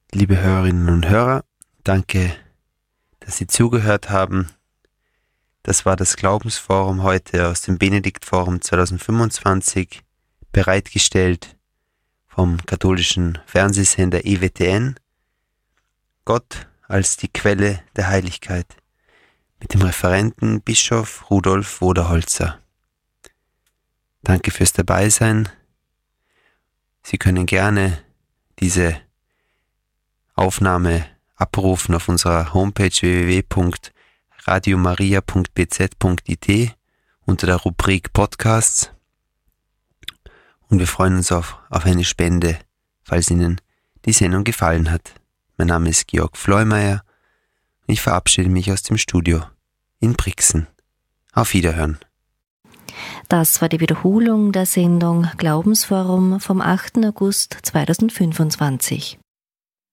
Liebe Hörerinnen und Hörer, danke, dass Sie zugehört haben. Das war das Glaubensforum heute aus dem Benediktforum 2025, bereitgestellt vom katholischen Fernsehsender EWTN. Gott als die Quelle der Heiligkeit mit dem Referenten Bischof Rudolf Voderholzer. Danke fürs Dabeisein. Sie können gerne diese Aufnahme abrufen auf unserer Homepage www.radiomaria.bz.it unter der Rubrik Podcasts. Und wir freuen uns auf eine Spende, falls Ihnen die Sendung gefallen hat. Mein Name ist Georg Floymeier und ich verabschiede mich aus dem Studio in Brixen. Auf Wiederhören. Das war die Wiederholung der Sendung Glaubensforum vom 8. August 2025.